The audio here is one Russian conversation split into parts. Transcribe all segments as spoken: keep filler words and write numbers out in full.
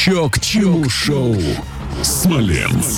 Чё к чему шоу? Смоленск.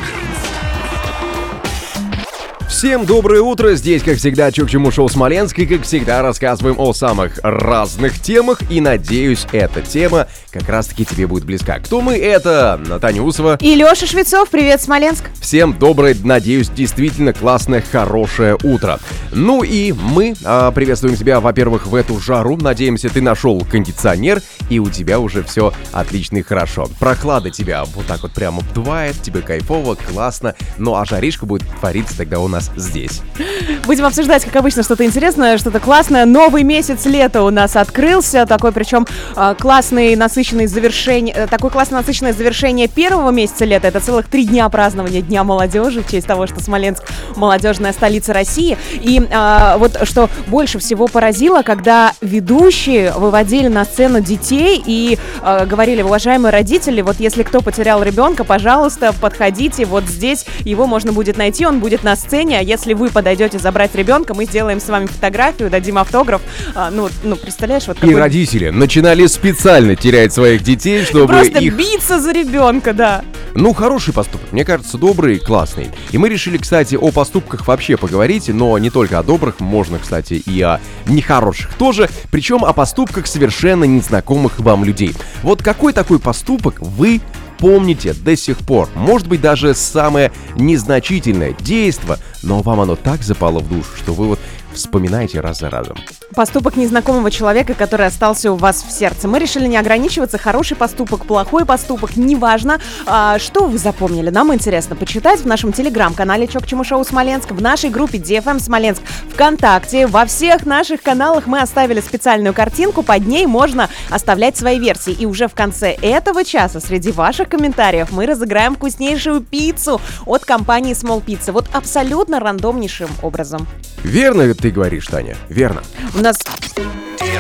Всем доброе утро, здесь, как всегда, Чё к чему шоу Смоленск, и, как всегда, рассказываем о самых разных темах, и, надеюсь, эта тема как раз-таки тебе будет близка. Кто мы? Это Таня Усова и Лёша Швецов. Привет, Смоленск. Всем доброе, надеюсь, действительно классное, хорошее утро. Ну и мы а, приветствуем тебя, во-первых, в эту жару. Надеемся, ты нашел кондиционер, и у тебя уже все отлично и хорошо. Прохлада тебя вот так вот прямо обдувает, тебе кайфово, классно, ну а жаришка будет твориться тогда у нас здесь. Будем обсуждать, как обычно, что-то интересное, что-то классное. Новый месяц лета у нас открылся, такой причем классный, насыщенный завершение, такое классное, насыщенное завершение первого месяца лета. Это целых три дня празднования Дня молодежи в честь того, что Смоленск — молодежная столица России. И а, вот что больше всего поразило, когда ведущие выводили на сцену детей и а, говорили: уважаемые родители, вот если кто потерял ребенка, пожалуйста, подходите, вот здесь его можно будет найти, он будет на сцене, а если вы подойдете забрать ребенка, мы сделаем с вами фотографию, дадим автограф. А, ну, ну, представляешь, вот какой... И родители начинали специально терять своих детей, чтобы Просто их... биться за ребенка, да. Ну, хороший поступок, мне кажется, добрый и классный. И мы решили, кстати, о поступках вообще поговорить, но не только о добрых, можно, кстати, и о нехороших тоже, причем о поступках совершенно незнакомых вам людей. Вот какой такой поступок вы помните до сих пор? Может быть, даже самое незначительное действо, но вам оно так запало в душу, что вы вот вспоминаете раз за разом. Поступок незнакомого человека, который остался у вас в сердце. Мы решили не ограничиваться. Хороший поступок, плохой поступок, неважно. А, что вы запомнили? Нам интересно почитать в нашем телеграм-канале Чё к чему шоу Смоленск, в нашей группе ди эф эм Смоленск, ВКонтакте. Во всех наших каналах мы оставили специальную картинку, под ней можно оставлять свои версии. И уже в конце этого часа среди ваших комментариев мы разыграем вкуснейшую пиццу от компании Small Pizza. Вот абсолютно рандомнейшим образом. Верно ты говоришь, Таня, верно. У нас